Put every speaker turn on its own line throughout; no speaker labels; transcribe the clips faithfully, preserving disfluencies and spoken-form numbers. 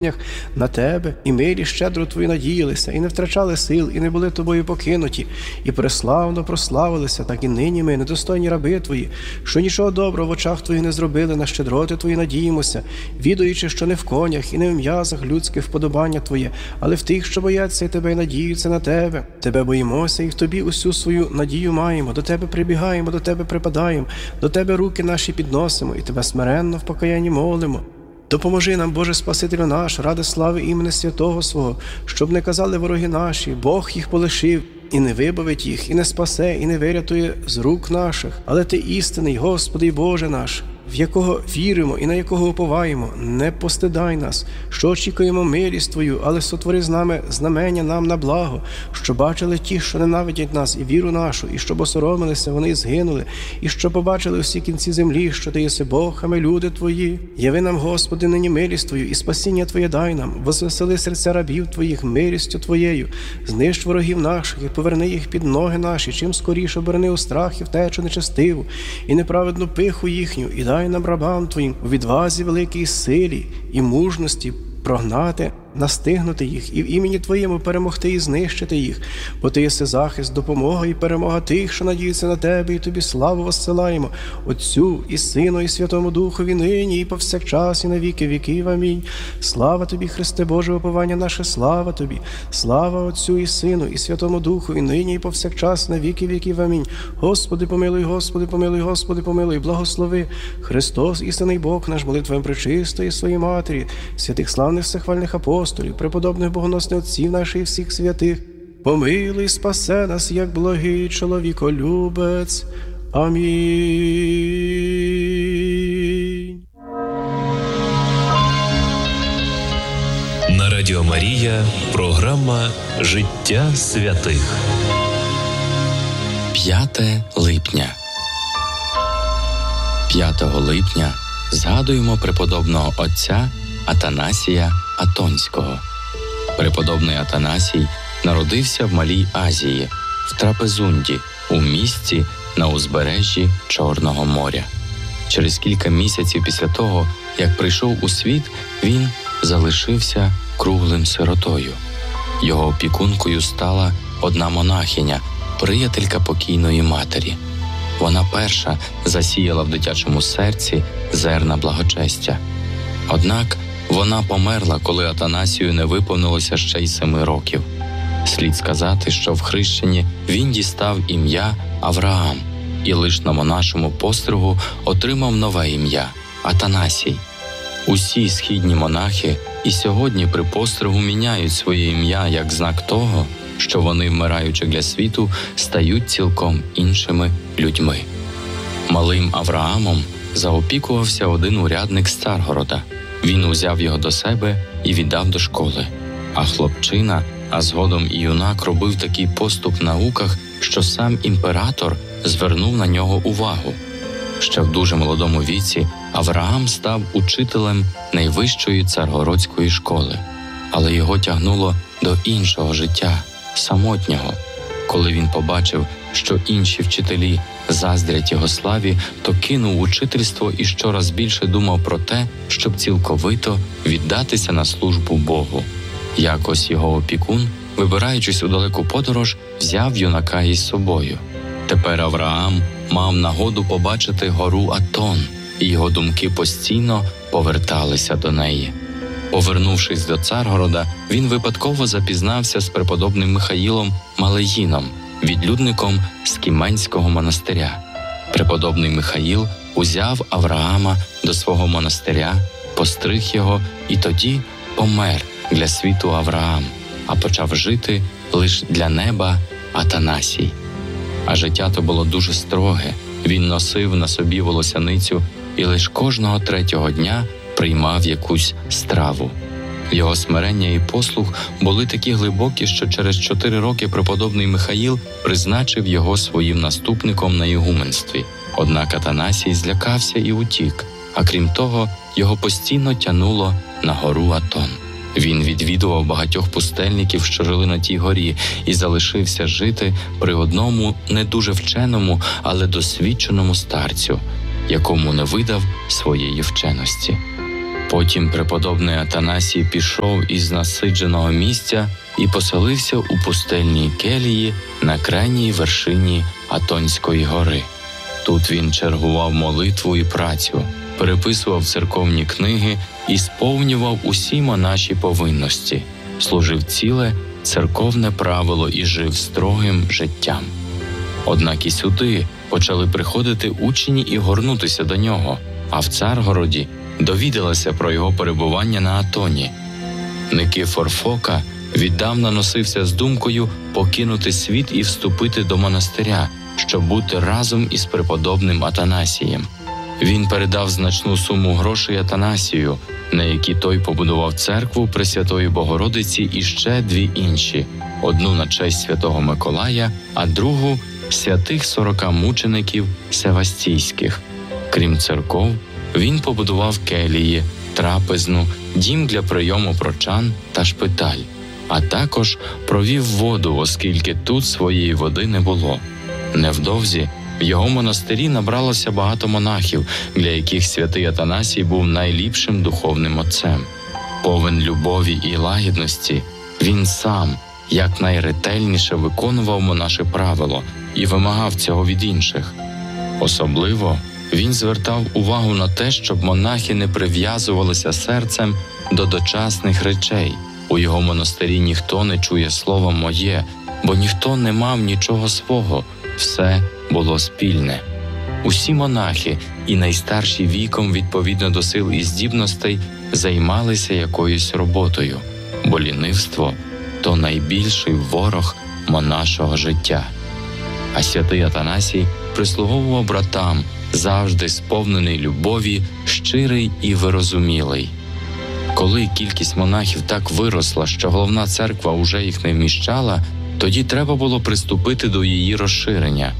на тебе, і милі щедро твої надіялися, і не втрачали сил, і не були тобою покинуті, і преславно прославилися, так і нині ми, недостойні раби твої, що нічого доброго в очах твоїх не зробили, на щедроти твої надіємося, відаючи, що не в конях і не в м'язах людських вподобання твоє, але в тих, що бояться і тебе, і надіються на тебе. Тебе боїмося, і в тобі усю свою надію маємо, до тебе прибігаємо, до тебе припадаємо, до тебе руки наші підносимо, і тебе смиренно в покаянні молимо. Допоможи нам, Боже Спасителю наш, ради слави імені святого свого, щоб не казали вороги наші, Бог їх полишив, і не вибавить їх, і не спасе, і не вирятує з рук наших. Але Ти істинний, Господи і Боже наш, в якого віримо і на якого уповаємо, не постидай нас, що очікуємо милість Твою, але сотвори з нами знамення нам на благо, що бачили ті, що ненавидять нас, і віру нашу, і щоб осоромилися, вони згинули, і що побачили усі кінці землі, що Ти єси Бог, а ми люди Твої. Яви нам, Господи, нині милість Твою, і спасіння Твоє дай нам, возвесели серця рабів Твоїх милістю Твоєю, знищ ворогів наших, і поверни їх під ноги наші, чим скоріше оберни у страх і втечу нечестиву, і неправедну пиху їхню, і дай нам, рабам Твоїм, у відвазі великій силі і мужності прогнати, настигнути їх, і в імені Твоєму перемогти і знищити їх, бо Ти єси захист, допомога і перемога тих, що надіються на Тебе, і Тобі славу воссилаємо, Отцю і Сину, і Святому Духові, нині, і повсякчас, і на віки віків. Амінь. Слава Тобі, Христе Боже, уповання наше, слава Тобі, слава Отцю і Сину, і Святому Духові, нині, і повсякчас, на віки віків. Амінь. Господи, помилуй, Господи, помилуй, Господи, помилуй, благослови. Христос, істинний Бог наш, молитвами пречистої своїй Матері, святих славних всехвальних апостолів, апостолів, преподобних богоносних отців наших і всіх святих, помилуй, спасе нас, як благий чоловіколюбець. Амінь.
На Радіо Марія програма «Життя святих».
п'яте липня. п'ятого липня згадуємо преподобного отця Атанасія Атонського. Преподобний Атанасій народився в Малій Азії, в Трапезунді, у місті на узбережжі Чорного моря. Через кілька місяців після того, як прийшов у світ, він залишився круглим сиротою. Його опікункою стала одна монахиня, приятелька покійної матері. Вона перша засіяла в дитячому серці зерна благочестя. Однак вона померла, коли Атанасію не виповнилося ще й семи років. Слід сказати, що в хрещенні він дістав ім'я Авраам і лиш на монашому постригу отримав нове ім'я – Атанасій. Усі східні монахи і сьогодні при постригу міняють своє ім'я як знак того, що вони, вмираючи для світу, стають цілком іншими людьми. Малим Авраамом заопікувався один урядник з Царгорода. Він узяв його до себе і віддав до школи. А хлопчина, а згодом і юнак робив такий поступ в науках, що сам імператор звернув на нього увагу. Ще в дуже молодому віці Авраам став учителем найвищої царгородської школи. Але його тягнуло до іншого життя, самотнього. Коли він побачив, що інші вчителі заздрять його славі, то кинув учительство і щораз більше думав про те, щоб цілковито віддатися на службу Богу. Якось його опікун, вибираючись у далеку подорож, взяв юнака із собою. Тепер Авраам мав нагоду побачити гору Атон, і його думки постійно поверталися до неї. Повернувшись до Царгорода, він випадково запізнався з преподобним Михаїлом Малеїном, відлюдником з Кіменського монастиря. Преподобний Михаїл узяв Авраама до свого монастиря, постриг його і тоді помер для світу Авраам, а почав жити лише для неба Атанасій. А життя то було дуже строге. Він носив на собі волосяницю і лише кожного третього дня приймав якусь страву. Його смирення і послух були такі глибокі, що через чотири роки преподобний Михаїл призначив його своїм наступником на ігуменстві. Однак Атанасій злякався і утік, а крім того, його постійно тянуло на гору Атон. Він відвідував багатьох пустельників, що жили на тій горі, і залишився жити при одному не дуже вченому, але досвідченому старцю, якому не видав своєї вченості. Потім преподобний Атанасій пішов із насидженого місця і поселився у пустельній келії на крайній вершині Атонської гори. Тут він чергував молитву і працю, переписував церковні книги і сповнював усі монаші повинності, служив ціле церковне правило і жив строгим життям. Однак і сюди почали приходити учні і горнутися до нього, а в Царгороді довідалася про його перебування на Атоні. Никифор Фока віддавна носився з думкою покинути світ і вступити до монастиря, щоб бути разом із преподобним Атанасієм. Він передав значну суму грошей Атанасію, на які той побудував церкву Пресвятої Богородиці і ще дві інші – одну на честь святого Миколая, а другу – святих сорока мучеників севастійських. Крім церков, він побудував келії, трапезну, дім для прийому прочан та шпиталь, а також провів воду, оскільки тут своєї води не було. Невдовзі в його монастирі набралося багато монахів, для яких святий Атанасій був найліпшим духовним отцем. Повен любові і лагідності, він сам якнайретельніше виконував монаше правило і вимагав цього від інших. Особливо він звертав увагу на те, щоб монахи не прив'язувалися серцем до дочасних речей. У його монастирі ніхто не чує слово «моє», бо ніхто не мав нічого свого, все було спільне. Усі монахи, і найстарші віком відповідно до сил і здібностей, займалися якоюсь роботою, бо лінивство – то найбільший ворог монашого життя. А святий Атанасій прислуговував братам, завжди сповнений любові, щирий і вирозумілий. Коли кількість монахів так виросла, що головна церква уже їх не вміщала, тоді треба було приступити до її розширення.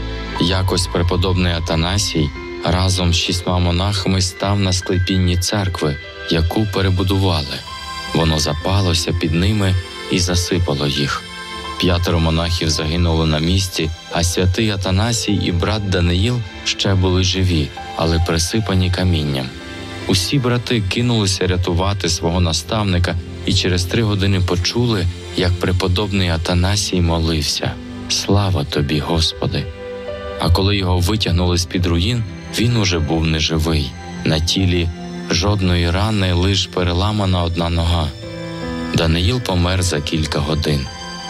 Якось преподобний Атанасій разом з шістьма монахами став на склепінні церкви, яку перебудували. Воно запалося під ними і засипало їх. П'ятеро монахів загинули на місці, а святий Атанасій і брат Даниїл ще були живі, але присипані камінням. Усі брати кинулися рятувати свого наставника і через три години почули, як преподобний Атанасій молився: «Слава тобі, Господи!» А коли його витягнули з-під руїн, він уже був неживий. На тілі жодної рани, лиш переламана одна нога. Даниїл помер за кілька годин.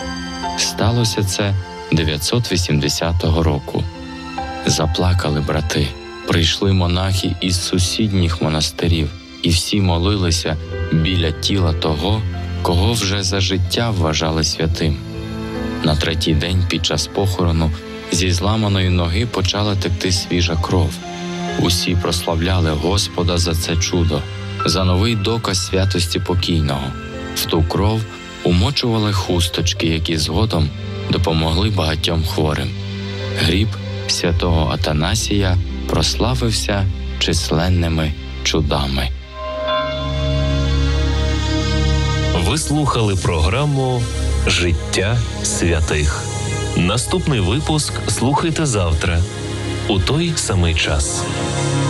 Сталося це дев'ятсот вісімдесятого року. Заплакали брати. Прийшли монахи із сусідніх монастирів, і всі молилися біля тіла того, кого вже за життя вважали святим. На третій день під час похорону зі зламаної ноги почала текти свіжа кров. Усі прославляли Господа за це чудо, за новий доказ святості покійного. В ту кров умочували хусточки, які згодом допомогли багатьом хворим. Гріб святого Атанасія прославився численними чудами.
Ви слухали програму «Життя святих». Наступний випуск слухайте завтра у той самий час.